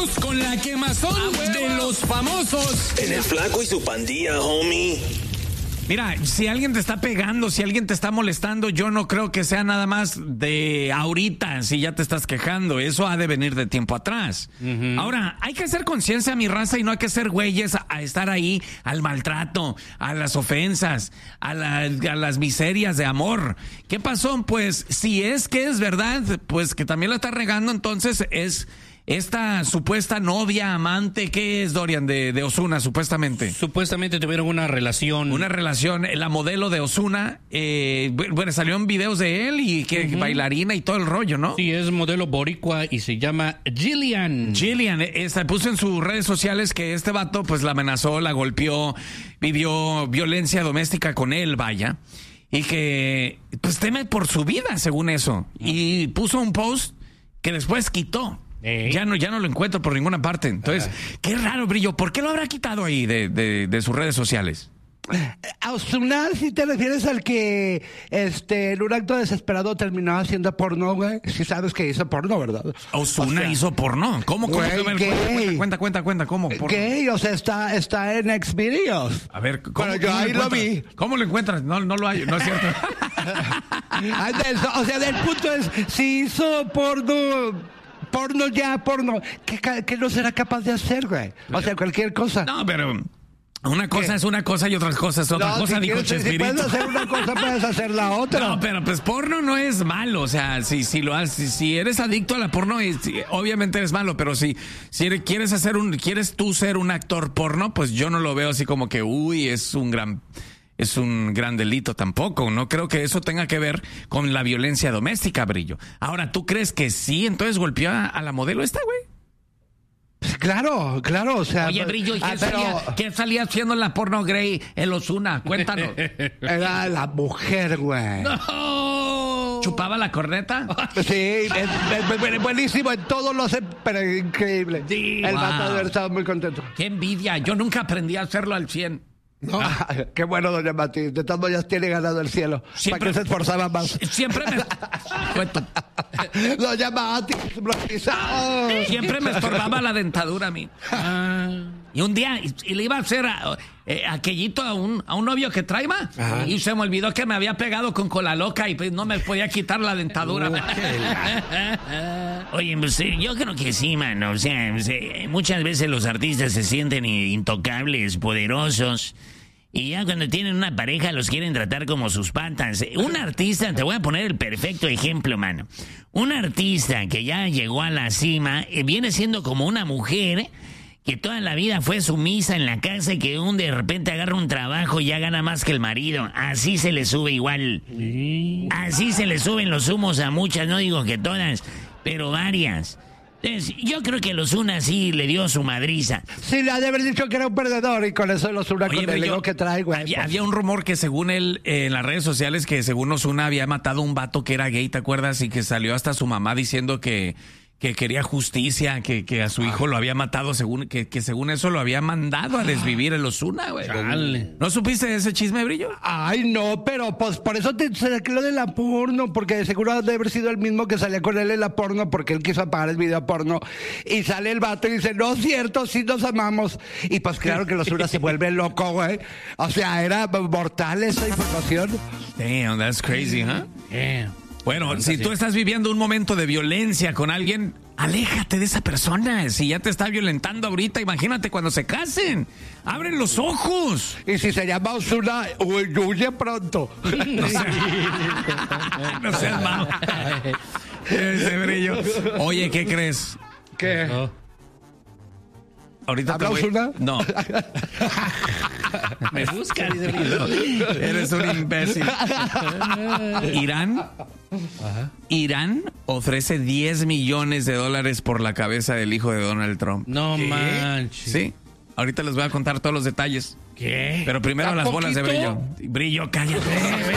con la quemazón de los famosos. En el Flaco y su pandilla, homie. Mira, si alguien te está pegando, si alguien te está molestando, yo no creo que sea nada más de ahorita, si ya te estás quejando. Eso ha de venir de tiempo atrás. Ahora, hay que hacer conciencia, mi raza, y no hay que ser güeyes a estar ahí al maltrato, a las ofensas, a las miserias de amor. ¿Qué pasó? Pues, si es que es verdad, pues que también la está regando, entonces es... Esta supuesta novia, amante, ¿qué es, Dorian, de Ozuna, supuestamente? Supuestamente tuvieron una relación. Una relación, la modelo de Ozuna, bueno, salieron videos de él y que bailarina y todo el rollo, ¿no? Sí, es modelo boricua y se llama Jillian. Jillian, puso en sus redes sociales que este vato, pues, la amenazó, la golpeó, vivió violencia doméstica con él, vaya. Y que, pues, teme por su vida, según eso. Y puso un post que después quitó. Ya no lo encuentro por ninguna parte. Entonces, qué raro, Brillo. ¿Por qué lo habrá quitado ahí de sus redes sociales? A Ozuna, si te refieres al que en un acto desesperado terminó haciendo porno, güey. Si sabes que hizo porno, ¿verdad? Ozuna hizo porno. ¿Cómo? Gay. Cuenta. ¿Cómo? Gay, o sea, está en Xvideos. A ver, ¿cómo? Bueno, yo ahí lo vi. ¿Cómo lo encuentras? No lo hay, no es cierto. O sea, el punto es, si hizo porno, ¿qué no será capaz de hacer, güey? O sea, cualquier cosa. No, pero una cosa es una cosa y otra cosa es otra cosa, dijo Chespirito. Si puedes hacer una cosa, puedes hacer la otra. No, pero pues porno no es malo, o sea, si eres adicto a la porno, obviamente eres malo, pero si quieres tú ser un actor porno, pues yo no lo veo así como que, es un gran delito tampoco. No creo que eso tenga que ver con la violencia doméstica, Brillo. Ahora, ¿tú crees que sí? Entonces golpeó a la modelo esta, güey. Claro, o sea... Oye, Brillo, ¿y qué salía haciendo en la porno Grey el Ozuna? Cuéntanos. Era la mujer, güey. ¡No! ¿Chupaba la corneta? Sí, es buenísimo, en todo lo hace, pero increíble. Sí, el vato debe haber estado muy contento. ¡Qué envidia! Yo nunca aprendí a hacerlo al 100. No, qué bueno, doña Mati. De todas maneras tiene ganado el cielo. Siempre, ¿para qué se esforzaba más? Siempre me... Doña Mati, siempre me estorbaba la dentadura a mí. Y un día, y le iba a hacer aquellito a un novio que traía, y se me olvidó que me había pegado con cola loca y pues no me podía quitar la dentadura. Oye, pues yo creo que sí, mano. O sea, muchas veces los artistas se sienten intocables, poderosos. Y ya cuando tienen una pareja los quieren tratar como sus patas. Un artista, te voy a poner el perfecto ejemplo, mano. Un artista que ya llegó a la cima viene siendo como una mujer que toda la vida fue sumisa en la casa y que de repente agarra un trabajo y ya gana más que el marido. Así se le sube igual. Así se le suben los humos a muchas, no digo que todas, pero varias. Entonces, yo creo que el Ozuna sí le dio su madriza. Sí, le ha de haber dicho que era un perdedor y con eso el Ozuna con el ego que trae, güey. Había un rumor que según él, en las redes sociales, que según Ozuna había matado a un vato que era gay, ¿te acuerdas? Y que salió hasta su mamá diciendo que quería justicia, que a su hijo lo había matado, según eso lo había mandado a desvivir el Ozuna, güey. ¿No supiste de ese chisme, Brillo? Ay, no, pero pues por eso te saqué lo de la porno, porque seguro debe haber sido el mismo que salía con él en la porno, porque él quiso apagar el video porno, y sale el vato y dice, no es cierto, sí nos amamos, y pues claro que el Ozuna se vuelve loco, güey. O sea, era mortal esa información. Damn, that's crazy, huh? Yeah. Bueno, si tú estás viviendo un momento de violencia con alguien, aléjate de esa persona. Si ya te está violentando ahorita, imagínate cuando se casen. ¡Abren los ojos! Y si se llama Ozuna, huye pronto. No seas malo. Ese Brillo. Oye, ¿qué crees? ¿Qué? Ahorita ¿Habla Ozuna? No. Me busca, dice Brillo. Eres un imbécil. Irán ofrece $10 millones por la cabeza del hijo de Donald Trump. No manches. Sí. Ahorita les voy a contar todos los detalles. ¿Qué? Pero primero las bolas de Brillo. Brillo, cállate.